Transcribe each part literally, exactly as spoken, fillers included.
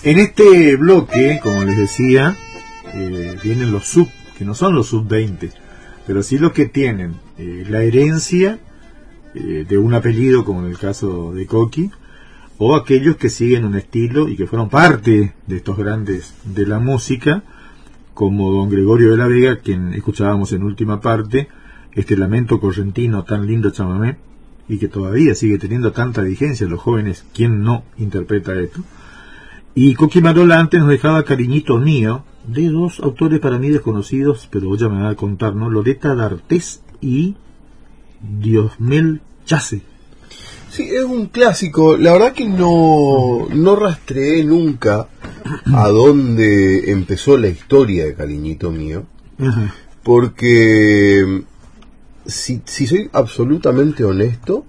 En este bloque, como les decía, eh, vienen los sub, que no son los sub veinte, pero sí los que tienen eh, la herencia eh, de un apellido, como en el caso de Coqui, o aquellos que siguen un estilo y que fueron parte de estos grandes de la música, como don Gregorio de la Vega, quien escuchábamos en última parte, este lamento correntino tan lindo chamamé, y que todavía sigue teniendo tanta vigencia en los jóvenes. ¿Quién no interpreta esto? Y Coqui Marola antes nos dejaba Cariñito Mío, de dos autores para mí desconocidos, pero ella me va a contar, ¿no? Loretta D'Artés y Diosmel Chase. Sí, es un clásico. La verdad que no, no rastreé nunca a dónde empezó la historia de Cariñito Mío, Ajá. porque si, si soy absolutamente honesto,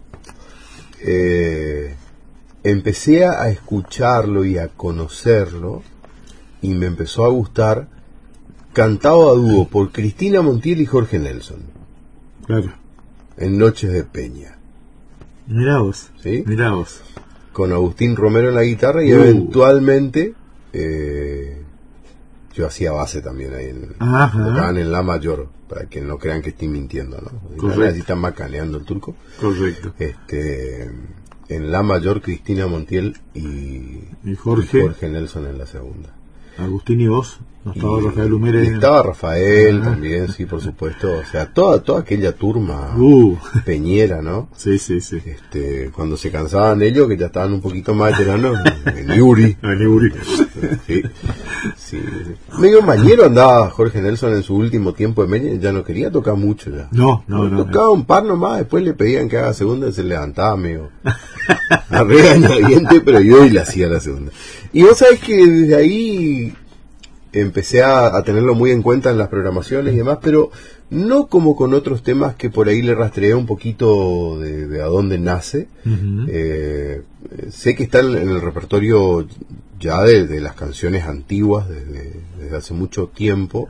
eh, empecé a escucharlo y a conocerlo y me empezó a gustar cantado a dúo por Cristina Montiel y Jorge Nelson. Claro. En Noches de Peña. Mirá vos, ¿sí? Mirá vos. Con Agustín Romero en la guitarra y uh. eventualmente eh, yo hacía base también ahí en, tocaban en La Mayor, para que no crean que estoy mintiendo, ¿no? Correcto. Así están macaneando el turco. Correcto. Este, en La Mayor, Cristina Montiel y, y, Jorge. y Jorge Nelson en la segunda. Agustín y vos. No estaba y, Rafael Humere. Y estaba Rafael ah. también, sí, por supuesto. O sea, toda toda aquella turma uh. peñera, ¿no? Sí, sí, sí. Este, cuando se cansaban ellos, que ya estaban un poquito más veteranos, en Yuri. En Yuri. Sí, sí. Medio mañero andaba Jorge Nelson en su último tiempo de media, ya no quería tocar mucho ya. No, no, no. Tocaba no. un par nomás, después le pedían que haga segunda y se levantaba medio a regañadiente, pero yo y le hacía la segunda. Y vos sabés que desde ahí empecé a, a tenerlo muy en cuenta en las programaciones y demás, pero no como con otros temas que por ahí le rastreé un poquito de, de a dónde nace. Uh-huh. eh, sé que está en, en el repertorio ya de, de las canciones antiguas desde, desde hace mucho tiempo,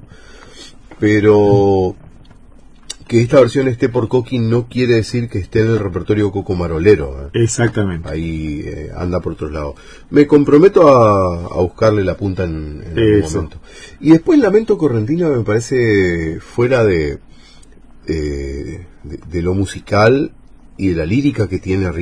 pero que esta versión esté por Coqui no quiere decir que esté en el repertorio Coco Marolero, ¿eh? Exactamente. Ahí eh, anda por otros lados. Me comprometo a, a buscarle la punta en, en algún momento. Y después Lamento Correntino me parece fuera de, eh, de, de lo musical y de la lírica que tiene arriba.